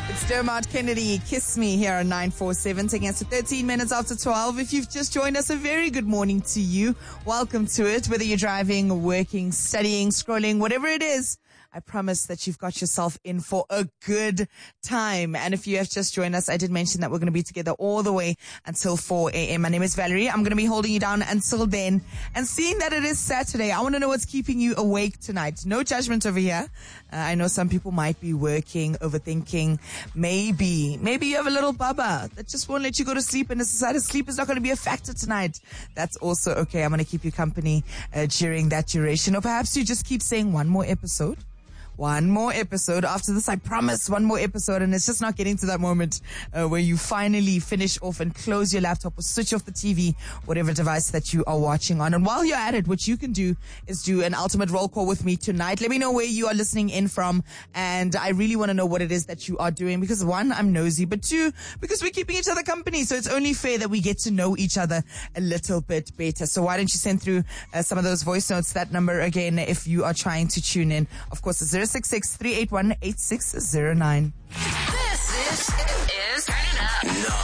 It's Dermot Kennedy, Kiss Me here on 947, taking us to 13 minutes after 12. If you've just joined us, a very good morning to you. Welcome to it, whether you're driving, working, studying, scrolling, whatever it is. I promise that you've got yourself in for a good time. And if you have just joined us, I did mention that we're going to be together all the way until 4 a.m. My name is Valerie. I'm going to be holding you down until then. And seeing that it is Saturday, I want to know what's keeping you awake tonight. No judgment over here. I know some people might be working, overthinking. Maybe you have a little baba that just won't let you go to sleep and has decided sleep is not going to be a factor tonight. That's also okay. I'm going to keep you company during that duration. Or perhaps you just keep saying one more episode. One more episode. After this, I promise, one more episode. And it's just not getting to that moment where you finally finish off and close your laptop or switch off the TV, whatever device that you are watching on. And while you're at it, what you can do is do an ultimate roll call with me tonight. Let me know where you are listening in from. And I really want to know what it is that you are doing. Because one, I'm nosy. But two, because we're keeping each other company. So it's only fair that we get to know each other a little bit better. So why don't you send through some of those voice notes? That number again, if you are trying to tune in. Of course, it's 066-381-8609. This is Turn It Up.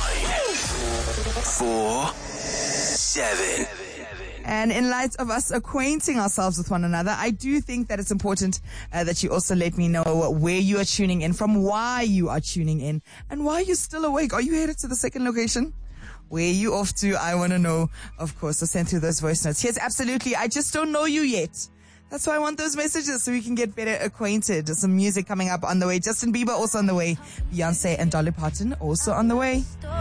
947. And in light of us acquainting ourselves with one another, I do think that it's important that you also let me know where you are tuning in from, why you are tuning in, and why you're still awake. Are you headed to the second location? Where are you off to? I want to know, of course. So send through those voice notes. Yes, absolutely. I just don't know you yet. That's why I want those messages so we can get better acquainted. Some music coming up on the way. Justin Bieber also on the way. Beyonce and Dolly Parton also on the way.